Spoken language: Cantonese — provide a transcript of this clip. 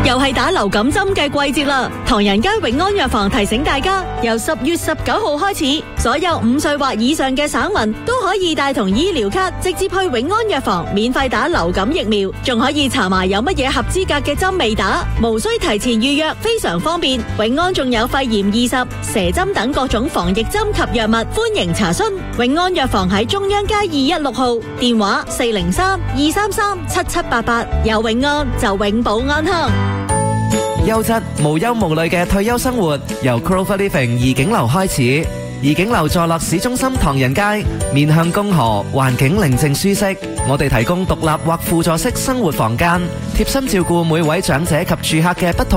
又係打流感針嘅季節啦，唐人街永安藥房提醒大家，由10月19號開始，所有5歲或以上嘅省民都可以帶同醫療卡直接去永安藥房免費打流感疫苗，仲可以查埋有乜嘢合資格嘅針未打，無需提前預約，非常方便。永安仲有肺炎20、蛇針等各種防疫針及藥物，歡迎查詢。永安藥房喺中央街216號，電話403-233-7788，有永安就永保安康。 優質無憂無慮嘅退休生活，由 Clover Living 怡景樓開始。怡景樓坐落市中心唐人街，面向公河，環境寧靜舒適。我哋提供獨立或輔助式生活房間，貼心照顧每位長者及住客嘅不同